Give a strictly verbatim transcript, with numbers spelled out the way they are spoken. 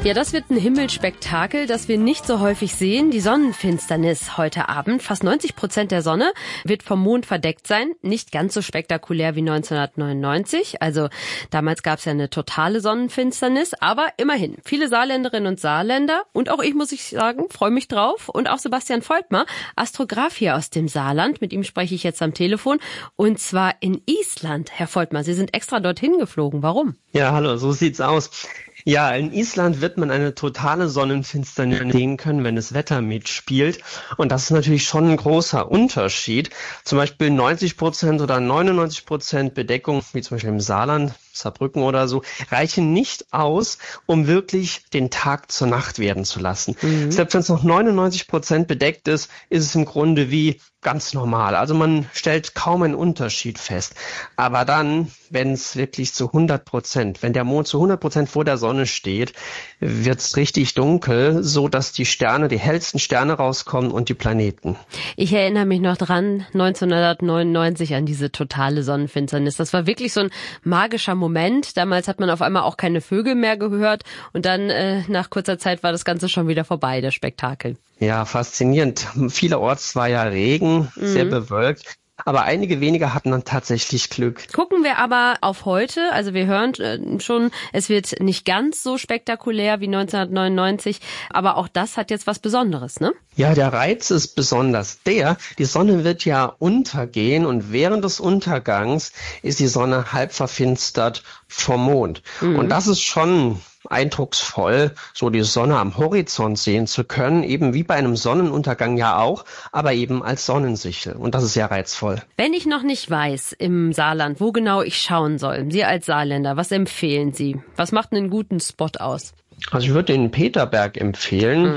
Ja, das wird ein Himmelspektakel, das wir nicht so häufig sehen. Die Sonnenfinsternis heute Abend. Fast neunzig Prozent der Sonne wird vom Mond verdeckt sein. Nicht ganz so spektakulär wie neunzehnhundertneunundneunzig. Also damals gab es ja eine totale Sonnenfinsternis. Aber immerhin, viele Saarländerinnen und Saarländer und auch ich, muss ich sagen, freue mich drauf. Und auch Sebastian Volkmar, Astrograph hier aus dem Saarland. Mit ihm spreche ich jetzt am Telefon. Und zwar in Island. Herr Volkmar, Sie sind extra dorthin geflogen. Warum? Ja, hallo, so sieht's aus. Ja, in Island wird man eine totale Sonnenfinsternis sehen können, wenn das Wetter mitspielt. Und das ist natürlich schon ein großer Unterschied. Zum Beispiel neunzig Prozent oder neunundneunzig Prozent Bedeckung, wie zum Beispiel im Saarland, Saarbrücken oder so, reichen nicht aus, um wirklich den Tag zur Nacht werden zu lassen. Mhm. Selbst wenn es noch neunundneunzig Prozent bedeckt ist, ist es im Grunde wie ganz normal. Also man stellt kaum einen Unterschied fest. Aber dann, wenn es wirklich zu hundert Prozent, wenn der Mond zu hundert Prozent vor der Sonne steht, wird es richtig dunkel, so dass die Sterne, die hellsten Sterne rauskommen und die Planeten. Ich erinnere mich noch dran, neunzehnhundertneunundneunzig an diese totale Sonnenfinsternis. Das war wirklich so ein magischer Moment. Damals hat man auf einmal auch keine Vögel mehr gehört und dann äh, nach kurzer Zeit war das Ganze schon wieder vorbei, das Spektakel. Ja, faszinierend. Vielerorts war ja Regen, mhm. sehr bewölkt. Aber einige wenige hatten dann tatsächlich Glück. Gucken wir aber auf heute. Also wir hören äh, schon, es wird nicht ganz so spektakulär wie neunzehnhundertneunundneunzig. Aber auch das hat jetzt was Besonderes, ne? Ja, der Reiz ist besonders der, die Sonne wird ja untergehen und während des Untergangs ist die Sonne halb verfinstert vom Mond. Mhm. Und das ist schon eindrucksvoll, so die Sonne am Horizont sehen zu können, eben wie bei einem Sonnenuntergang ja auch, aber eben als Sonnensichel. Und das ist sehr reizvoll. Wenn ich noch nicht weiß im Saarland, wo genau ich schauen soll, Sie als Saarländer, was empfehlen Sie? Was macht einen guten Spot aus? Also ich würde den Peterberg empfehlen.